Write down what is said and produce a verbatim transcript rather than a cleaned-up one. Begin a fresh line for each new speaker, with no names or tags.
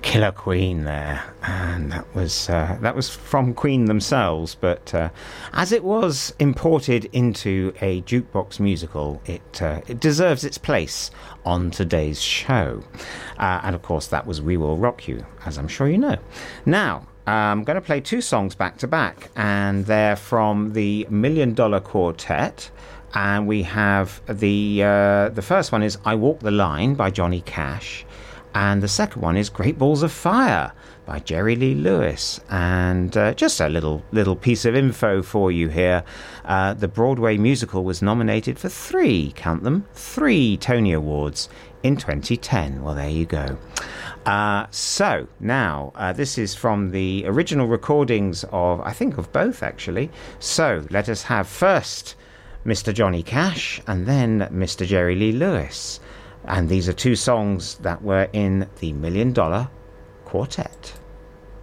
Killer Queen there, and that was uh, that was from Queen themselves, but uh, as it was imported into a jukebox musical, it uh, it deserves its place on today's show. Uh, and of course that was We Will Rock You, as I'm sure you know. Now I'm going to play two songs back to back, and they're from the Million Dollar Quartet. And we have the uh, the first one is I Walk the Line by Johnny Cash, and the second one is Great Balls of Fire by Jerry Lee Lewis. And uh, just a little little piece of info for you here. Uh, the Broadway musical was nominated for three, count them, three Tony Awards in twenty ten. Well, there you go. Uh, so now uh, this is from the original recordings of, I think, of both actually. So let us have first Mister Johnny Cash and then Mister Jerry Lee Lewis. And these are two songs that were in the Million Dollar Quartet.